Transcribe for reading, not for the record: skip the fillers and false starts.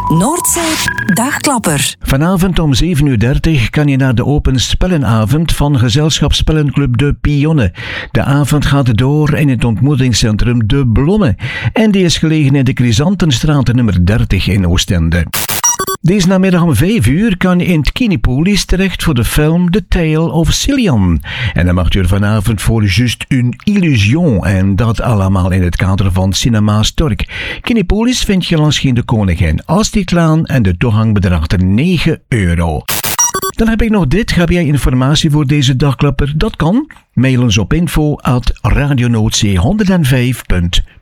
Noordzee Dagklapper. Vanavond om 7:30 kan je naar de open spellenavond van gezelschap Spellenclub De Pionne. De avond gaat door in het ontmoetingscentrum De Blomme. En die is gelegen in de Chrysantenstraat nummer 30 in Oostende. Deze namiddag om 5:00 kan je in het Kinepolis terecht voor de film The Tale of Cillian. En dan mag je er vanavond voor Juste une illusion. En dat allemaal in het kader van Cinema Stork. Kinepolis vind je langs de Koningin Astridlaan en de toegang bedraagt €9. Dan heb ik nog dit. Heb jij informatie voor deze dagklapper? Dat kan. Mail ons op info@radionoordzee105.be